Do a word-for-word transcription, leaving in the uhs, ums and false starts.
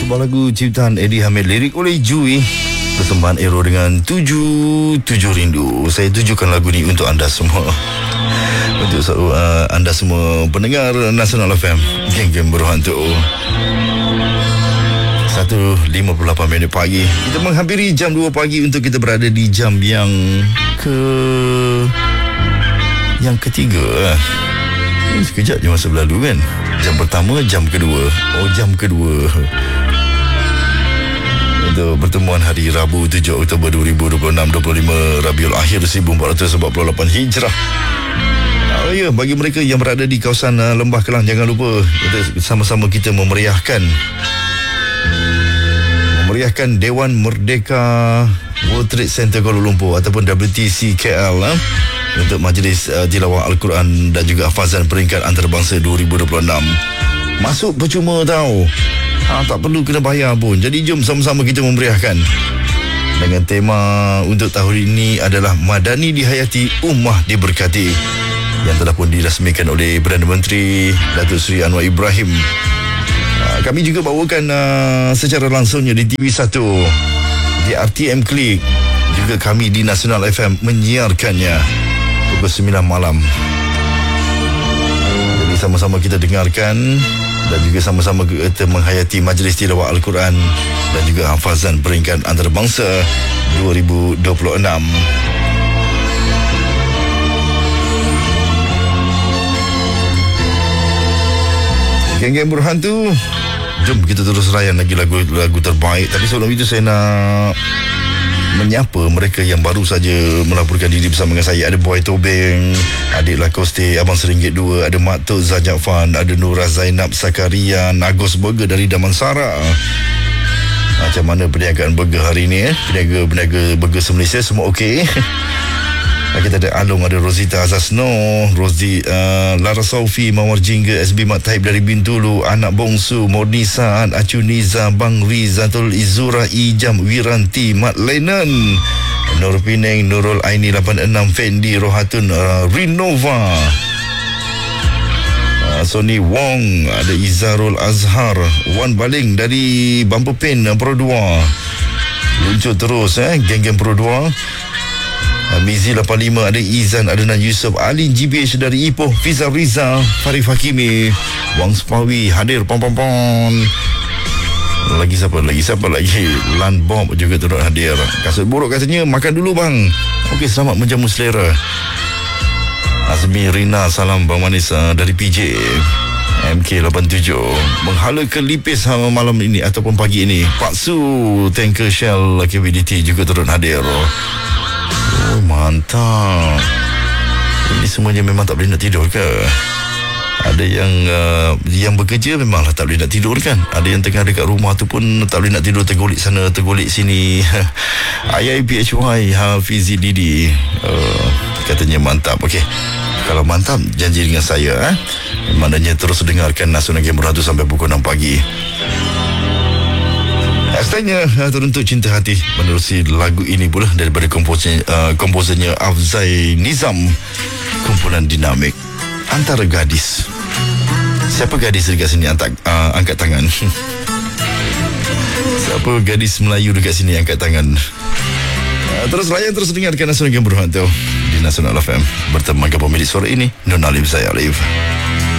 sebuah lagu ciptaan Eddie Hamid, lirik oleh Jui, persembahan Aero dengan Tujuh Tujuh Rindu. Saya tujukan lagu ni untuk anda semua, untuk uh, anda semua pendengar Nasional F M, geng-geng berhantu. satu lima puluh lapan minit pagi, kita menghampiri jam dua pagi untuk kita berada di jam yang ke yang ketiga. Sekejap je masa berlalu kan. Jam pertama, jam kedua. Oh, jam kedua untuk pertemuan hari Rabu tujuh Oktober dua ribu dua puluh enam, dua puluh lima Rabiul Akhir seribu empat ratus empat puluh lapan Hijrah. Oh ya, bagi mereka yang berada di kawasan uh, Lembah Kelang, jangan lupa kita sama-sama kita memeriahkan memeriahkan Dewan Merdeka World Trade Center Kuala Lumpur ataupun W T C K L uh, untuk majlis uh, tilawah Al-Quran dan juga hafazan peringkat antarabangsa dua ribu dua puluh enam. Masuk percuma tau, ha, tak perlu kena bayar pun. Jadi jom sama-sama kita memeriahkan dengan tema untuk tahun ini adalah Madani Dihayati, Ummah Diberkati, yang telah pun dirasmikan oleh Perdana Menteri Datuk Seri Anwar Ibrahim. Ha, kami juga bawakan uh, secara langsungnya di T V satu, di R T M Klik, juga kami di Nasional F M menyiarkannya pukul sembilan malam. Jadi sama-sama kita dengarkan dan juga sama-sama kita menghayati majlis tilawah Al-Quran dan juga hafazan peringkat antarabangsa dua ribu dua puluh enam. Geng-geng berhantu, jom kita terus layan lagi lagu-lagu terbaik. Tapi sebelum itu saya nak menyapa mereka yang baru saja melaporkan diri bersama dengan saya. Ada Boy Tobeng, Adik Lakoste, Abang Seringgit Dua, ada Mak Tok Zajak Fan, ada Nurah Zainab Sakaria, Agus Burger dari Damansara. Macam mana perniagaan burger hari ini? Eh? Peniaga-peniaga burger se-Malaysia semua okey? Kita ada Along, ada Rosita Azasno, Rozi, uh, Lara Saufi, Mawar Jingga, S B Mat Taib dari Bintulu, Anak Bongsu, Mornisa, Acu Niza, Bang Rizatul Izura, Ijam, Wiranti, Mat Lenan, Nur Pineng, Nurul Aini lapan enam, Fendi, Rohatun, uh, Rinova, uh, Sony Wong, ada Izarul Azhar, Wan Baling dari Bumper Pen Pro dua. Luncur terus eh, geng-geng Pro dua. Mizi lapan lima, ada Izan, Adnan Yusof, Ali G B H dari Ipoh, Fizal Riza, Farif Hakimi, Wang Spawi hadir, pom pom pom. Lagi siapa lagi siapa lagi Lan Bob juga turut hadir. Kasut buruk katanya makan dulu bang. Okey, selamat menjamu selera. Azmi Rina, salam bang manis uh, dari P J M K lapan tujuh. Menghala ke Lipis uh, malam ini ataupun pagi ini. Pak Su Tanker Shell K B D T juga turut hadir. Oh, mantap. Ini semuanya memang tak boleh nak tidur ke? Ada yang uh, yang bekerja memanglah tak boleh nak tidur kan? Ada yang tengah dekat rumah tu pun tak boleh nak tidur, tergolik sana, tergolik sini. I I P H Y Hafizi Didi uh, katanya mantap. Okey, kalau mantap janji dengan saya eh? Maknanya terus dengarkan Nasional Game Berhantu sampai pukul enam pagi. Hashtagnya Teruntuk Cinta Hati, menerusi lagu ini pula daripada komposernya, uh, komposernya Afzai Nizam, kumpulan dinamik Antara Gadis. Siapa gadis dekat sini angkat, uh, angkat tangan? Siapa gadis Melayu dekat sini angkat tangan? Uh, terus layan, terus dengarkan Nasional Game Berhantu di Nasional F M. Bertemu dengan pemilik suara ini, Nona Alif, saya Alif.